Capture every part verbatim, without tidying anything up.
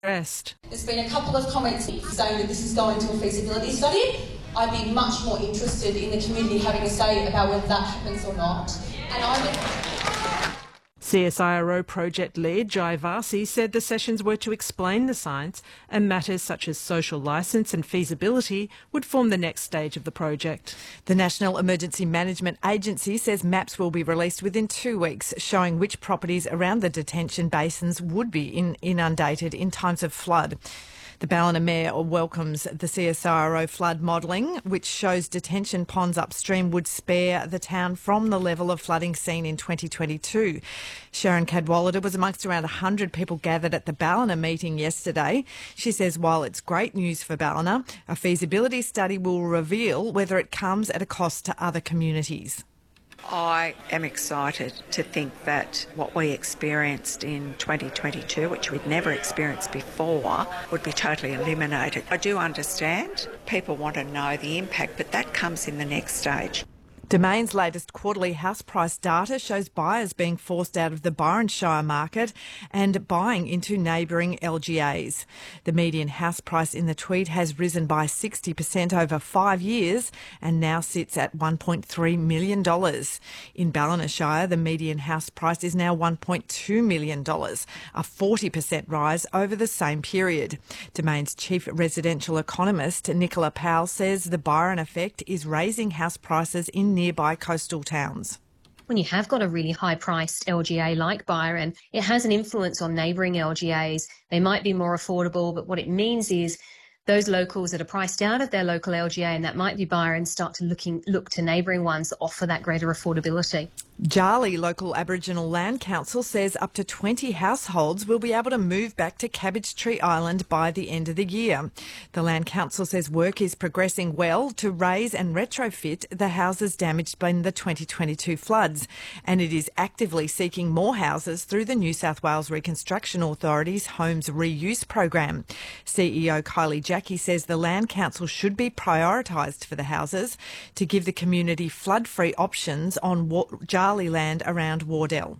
Rest. There's been a couple of comments saying that this is going to a feasibility study. I'd be much more interested in the community having a say about whether that happens or not. And I'm... C S I R O project lead Jai Vasi said the sessions were to explain the science, and matters such as social licence and feasibility would form the next stage of the project. The National Emergency Management Agency says maps will be released within two weeks showing which properties around the detention basins would be in inundated in times of flood. The Ballina Mayor welcomes the C S I R O flood modelling, which shows detention ponds upstream would spare the town from the level of flooding seen in twenty twenty-two. Sharon Cadwallader was amongst around one hundred people gathered at the Ballina meeting yesterday. She says while it's great news for Ballina, a feasibility study will reveal whether it comes at a cost to other communities. I am excited to think that what we experienced in twenty twenty-two, which we'd never experienced before, would be totally eliminated. I do understand people want to know the impact, but that comes in the next stage. Domain's latest quarterly house price data shows buyers being forced out of the Byron Shire market and buying into neighbouring L G As. The median house price in the Tweed has risen by sixty percent over five years and now sits at one point three million dollars. In Ballina Shire, the median house price is now one point two million dollars, a forty percent rise over the same period. Domain's chief residential economist, Nicola Powell, says the Byron effect is raising house prices in nearby coastal towns. When you have got a really high-priced L G A like Byron, it has an influence on neighbouring L G As. They might be more affordable, but what it means is those locals that are priced out of their local L G A, and that might be Byron, start to looking, look to neighbouring ones that offer that greater affordability. Jarlee Local Aboriginal Land Council says up to twenty households will be able to move back to Cabbage Tree Island by the end of the year. The Land Council says work is progressing well to raise and retrofit the houses damaged by the twenty twenty-two floods, and it is actively seeking more houses through the New South Wales Reconstruction Authority's Homes Reuse program. C E O Kylie Jackie says the Land Council should be prioritised for the houses to give the community flood-free options on Wa- Jarlee land around Wardell.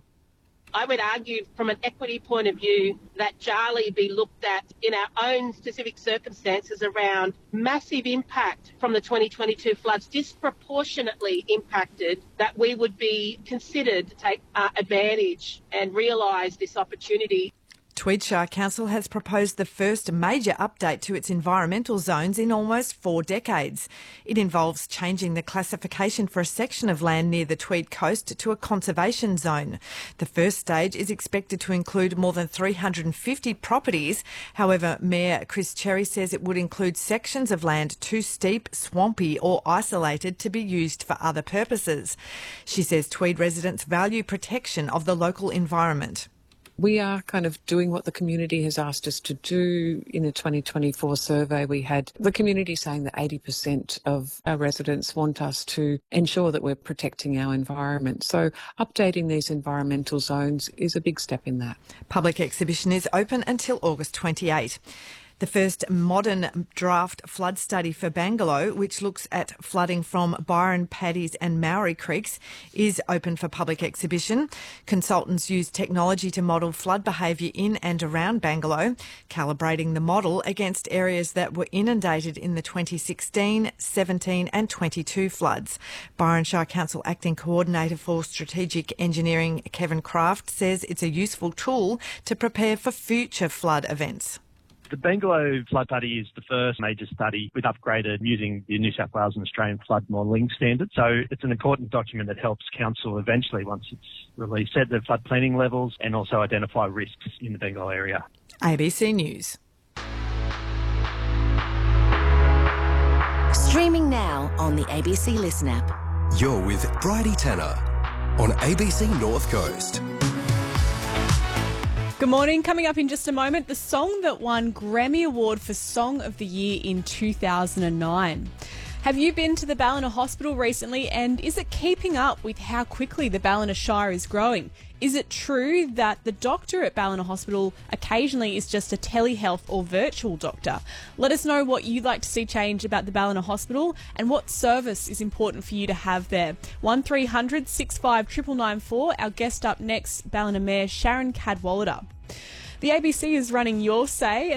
I would argue from an equity point of view that Jarlee be looked at in our own specific circumstances around massive impact from the twenty twenty-two floods, disproportionately impacted, that we would be considered to take uh, advantage and realise this opportunity. Tweed Shire Council has proposed the first major update to its environmental zones in almost four decades. It involves changing the classification for a section of land near the Tweed coast to a conservation zone. The first stage is expected to include more than three hundred fifty properties. However, Mayor Chris Cherry says it would include sections of land too steep, swampy or isolated to be used for other purposes. She says Tweed residents value protection of the local environment. We are kind of doing what the community has asked us to do. In the twenty twenty-four survey, we had the community saying that eighty percent of our residents want us to ensure that we're protecting our environment. So updating these environmental zones is a big step in that. Public exhibition is open until August twenty-eighth. The first modern draft flood study for Bangalow, which looks at flooding from Byron, Paddy's and Maori creeks, is open for public exhibition. Consultants use technology to model flood behaviour in and around Bangalow, calibrating the model against areas that were inundated in the twenty sixteen, seventeen and twenty-two floods. Byron Shire Council Acting Coordinator for Strategic Engineering, Kevin Craft, says it's a useful tool to prepare for future flood events. The Bangalow flood study is the first major study with upgraded using the New South Wales and Australian flood modelling standards. So it's an important document that helps council eventually, once it's released, set the flood planning levels and also identify risks in the Bangalow area. A B C News. Streaming now on the A B C Listen app. You're with Bridie Tanner on A B C North Coast. Good morning. Coming up in just a moment, the song that won Grammy Award for Song of the Year in two thousand nine. Have you been to the Ballina Hospital recently, and is it keeping up with how quickly the Ballina Shire is growing? Is it true that the doctor at Ballina Hospital occasionally is just a telehealth or virtual doctor? Let us know what you'd like to see change about the Ballina Hospital and what service is important for you to have there. one three hundred six five nine nine nine four. Our guest up next, Ballina Mayor Sharon Cadwallader. The A B C is running Your Say.